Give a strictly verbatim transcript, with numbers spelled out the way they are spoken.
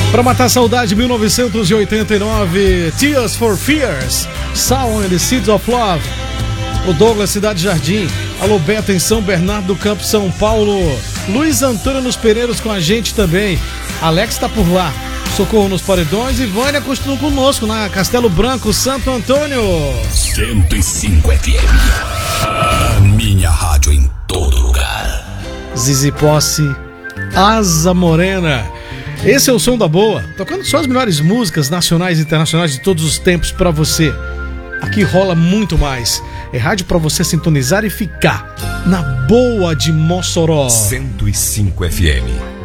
Pra matar a saudade, mil novecentos e oitenta e nove, Tears for Fears, Sound and the Seeds of Love. O Douglas, Cidade Jardim. Alô, Beto, em São Bernardo do Campo, São Paulo. Luiz Antônio nos Pereiros com a gente também. Alex tá por lá. Socorro nos Paredões. E Vânia continua conosco na Castelo Branco, Santo Antônio. cento e cinco F M. A minha rádio em todo lugar. Zizi Posse, Asa Morena. Esse é o Som da Boa, tocando só as melhores músicas nacionais e internacionais de todos os tempos pra você. Aqui rola muito mais. É rádio pra você sintonizar e ficar na boa de Mossoró. cento e cinco F M.